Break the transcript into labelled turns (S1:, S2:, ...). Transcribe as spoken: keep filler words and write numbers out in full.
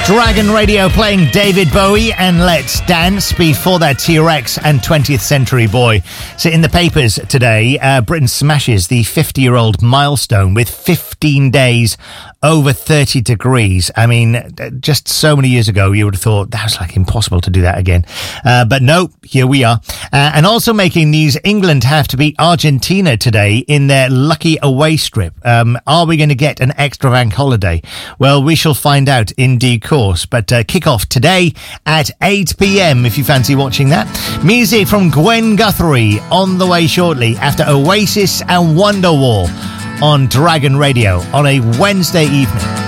S1: Dragon Radio playing David Bowie and Let's Dance. Before that, T-Rex and twentieth Century Boy. So in the papers today, uh, Britain smashes the fifty-year-old milestone with fifteen days over thirty degrees. I mean, just so many years ago, you would have thought that was like impossible to do that again. Uh, but no, here we are. Uh, and also making news, England have to beat Argentina today in their lucky away strip. Um, are we going to get an extra bank holiday? Well, we shall find out in due course. But uh, kick off today at eight p.m. if you fancy watching that. Music from Gwen Guthrie on the way shortly after Oasis and Wonderwall on Dragon Radio on a Wednesday evening.